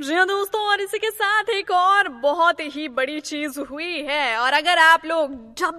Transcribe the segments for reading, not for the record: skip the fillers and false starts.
जी हाँ दोस्तों, और इसी के साथ एक और बहुत ही बड़ी चीज हुई है। और अगर आप लोग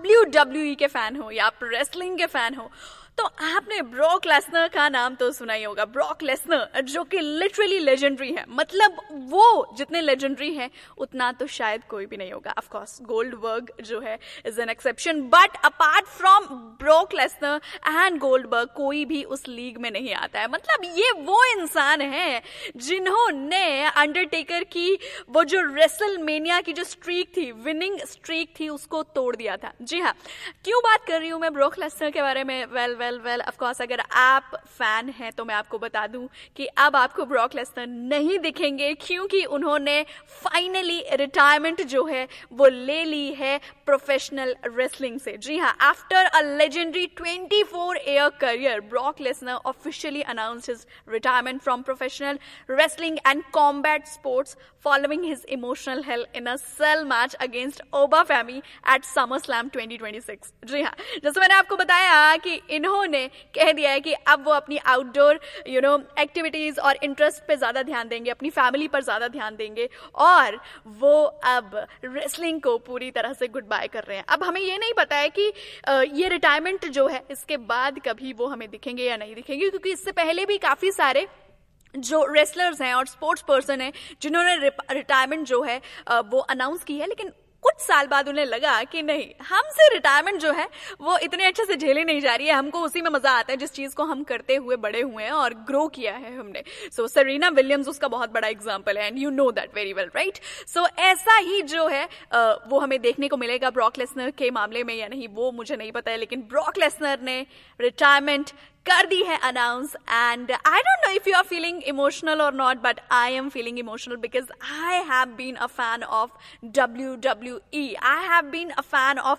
WWE के फैन हो या आप रेसलिंग के फैन हो तो आपने ब्रॉक लेसनर का नाम तो सुना ही होगा। ब्रॉक लेसनर जो कि लिटरली लेजेंडरी है, मतलब वो जितने लेजेंडरी हैं उतना तो शायद कोई भी नहीं होगा। ऑफ कोर्स गोल्डबर्ग जो है is an exception, but apart from Brock Lesnar and Goldberg कोई भी उस लीग में नहीं आता है। मतलब ये वो इंसान है जिन्होंने अंडरटेकर की वो जो रेसलमेनिया की जो स्ट्रीक थी, विनिंग स्ट्रीक थी, उसको तोड़ दिया था। जी हाँ, क्यों बात कर रही हूं मैं ब्रॉक लेसनर के बारे में? वेल ऑफ कोर्स अगर आप फैन हैं तो मैं आपको बता दूं कि अब आपको ब्रॉक लेसनर नहीं दिखेंगे, क्योंकि उन्होंने फाइनली रिटायरमेंट जो है वो ले ली है प्रोफेशनल रेसलिंग से। जी हाँ, after a legendary 24 year career, Brock Lesnar officially announced his retirement from professional wrestling and combat sports following his emotional hell in a cell match against Obafemi at SummerSlam 2026। जी हाँ, जैसे मैंने आपको बताया कि इन्होंने कह दिया है कि अब वो अपनी आउटडोर एक्टिविटीज और इंटरेस्ट पे ज्यादा ध्यान देंगे, अपनी फैमिली पर ज्यादा ध्यान देंगे, और वो अब रेसलिंग को पूरी तरह से गुड बाय कर रहे हैं। अब हमें ये नहीं पता है कि ये रिटायरमेंट जो है इसके बाद कभी वो हमें दिखेंगे या नहीं दिखेंगे, क्योंकि इससे पहले भी काफी सारे जो रेसलर्स हैं और स्पोर्ट्स पर्सन हैं जिन्होंने रिटायरमेंट जो है वो अनाउंस की है, लेकिन कुछ साल बाद उन्हें लगा कि नहीं, हमसे रिटायरमेंट जो है वो इतने अच्छे से झेली नहीं जा रही है, हमको उसी में मजा आता है जिस चीज को हम करते हुए बड़े हुए हैं और ग्रो किया है हमने। सो सेरेना विलियम्स उसका बहुत बड़ा एग्जांपल है, and you know that very well, right? सो ऐसा ही जो है वो हमें देखने को मिलेगा ब्रॉक लेसनर के मामले में या नहीं वो मुझे नहीं पता है, लेकिन ब्रॉक लेसनर ने रिटायरमेंट कर दी है announce. And I don't know if you are feeling emotional और not, but I am feeling emotional because I have been a fan of WWE, I have been a fan of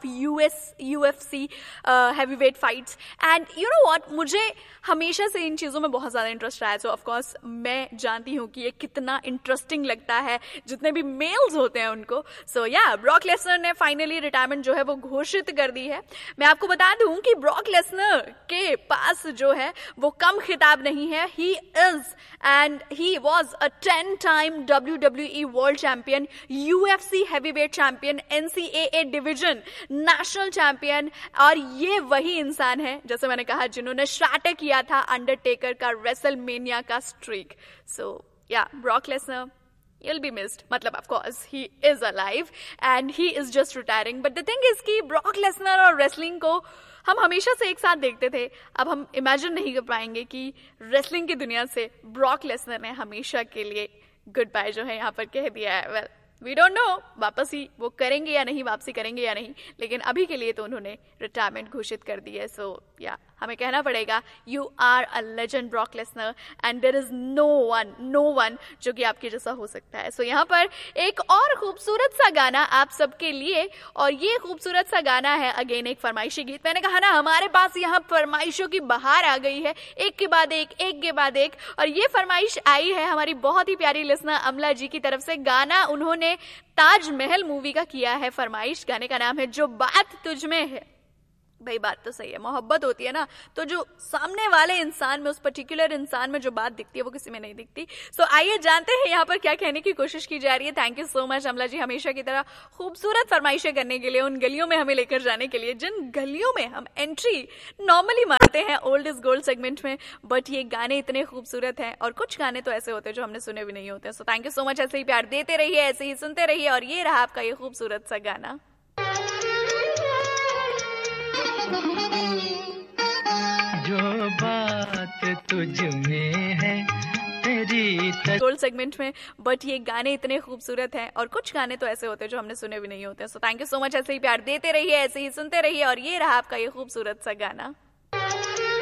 UFC heavyweight fights, and you know what, मुझे हमेशा से इन चीजों में बहुत ज्यादा interest रहा है। सो ऑफकोर्स मैं जानती हूँ कि ये कितना इंटरेस्टिंग लगता है जितने भी मेल्स होते हैं उनको। सो या, ब्रॉक लेसनर ने फाइनली रिटायरमेंट जो है वो घोषित कर दी है। मैं आपको बता दूं कि ब्रॉक लेसनर के पास जो है वो कम खिताब नहीं है। He is and he was a 10-time WWE world champion, UFC heavyweight champion, NCAA division national champion, और ये वही इंसान है जैसे मैंने कहा जिन्होंने शाटर किया था अंडरटेकर का रेसलमेनिया का स्ट्रीक। सो या, Brock Lesnar you'll be missed. मतलब of course he is alive and he is just retiring, but the thing is कि ब्रॉक लेसनर और रेसलिंग को हम हमेशा से एक साथ देखते थे। अब हम इमेजिन नहीं कर पाएंगे कि रेसलिंग की दुनिया से ब्रॉक लेसनर ने हमेशा के लिए गुड बाय जो है यहाँ पर कह दिया है। वेल, वी डोंट नो वापस ही वो करेंगे या नहीं, वापसी करेंगे या नहीं, लेकिन अभी के लिए तो उन्होंने रिटायरमेंट घोषित कर दी है। सो या, हमें कहना पड़ेगा you are a legend Brock Lesnar and there is no one जो कि आपके जैसा हो सकता है। सो यहाँ पर एक और खूबसूरत सा गाना आप सबके लिए, और ये खूबसूरत सा गाना है अगेन एक फरमाइशी गीत। मैंने कहा ना, हमारे पास यहाँ फरमाइशों की बहार आ गई है, एक के बाद एक, और ये फरमाइश आई है हमारी बहुत ही प्यारी लिसनर अमला जी की तरफ से। गाना उन्होंने ताजमहल मूवी का किया है फरमाइश। गाने का नाम है जो बात तुझ में है। भाई, बात तो सही है, मोहब्बत होती है ना, तो जो सामने वाले इंसान में, उस पर्टिकुलर इंसान में जो बात दिखती है वो किसी में नहीं दिखती। सो आइए जानते हैं यहाँ पर क्या कहने की कोशिश की जा रही है। थैंक यू सो मच अमला जी, हमेशा की तरह खूबसूरत फरमाइशें करने के लिए, उन गलियों में हमें लेकर जाने के लिए जिन गलियों में हम एंट्री नॉर्मली मारते हैं ओल्ड इज गोल्ड सेगमेंट में। बट ये गाने इतने खूबसूरत हैं, और कुछ गाने तो ऐसे होते हैं जो हमने सुने भी नहीं होते। So thank you so much, ऐसे ही प्यार देते रहिए, ऐसे ही सुनते रहिए, और ये रहा आपका ये खूबसूरत सा गाना। जो बात तुझ में है तेरी गोल्ड सेगमेंट में, बट ये गाने इतने खूबसूरत हैं, और कुछ गाने तो ऐसे होते हैं जो हमने सुने भी नहीं होते। So thank you so much, ऐसे ही प्यार देते रहिए, ऐसे ही सुनते रहिए, और ये रहा आपका ये खूबसूरत सा गाना।